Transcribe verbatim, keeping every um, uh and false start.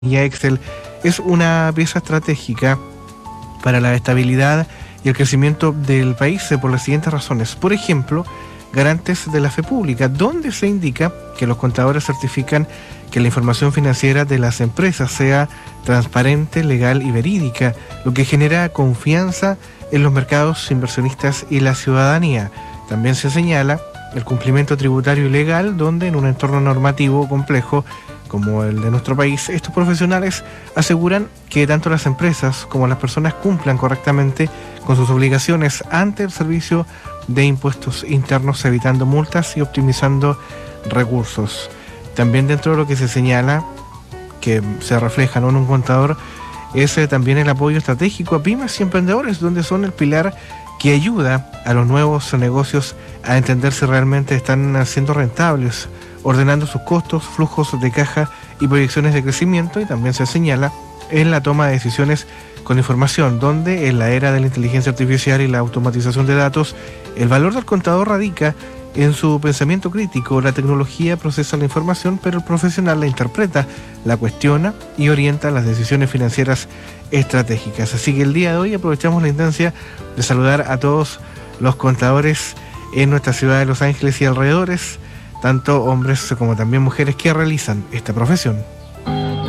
Excel es una pieza estratégica para la estabilidad y el crecimiento del país por las siguientes razones. Por ejemplo, garantes de la fe pública, donde se indica que los contadores certifican que la información financiera de las empresas sea transparente, legal y verídica, lo que genera confianza en los mercados inversionistas y la ciudadanía. También se señala el cumplimiento tributario y legal, donde en un entorno normativo complejo como el de nuestro país, estos profesionales aseguran que tanto las empresas como las personas cumplan correctamente con sus obligaciones ante el servicio de impuestos internos, evitando multas y optimizando recursos. También dentro de lo que se señala, que se refleja, ¿no?, en un contador, es eh, también el apoyo estratégico a pymes y emprendedores, donde son el pilar que ayuda a los nuevos negocios a entender si realmente están siendo rentables, ordenando sus costos, flujos de caja y proyecciones de crecimiento. Y también se señala en la toma de decisiones con información, donde en la era de la inteligencia artificial y la automatización de datos, el valor del contador radica en su pensamiento crítico. La tecnología procesa la información, pero el profesional la interpreta, la cuestiona y orienta las decisiones financieras estratégicas. Así que el día de hoy aprovechamos la instancia de saludar a todos los contadores en nuestra ciudad de Los Ángeles y alrededores, tanto hombres como también mujeres que realizan esta profesión.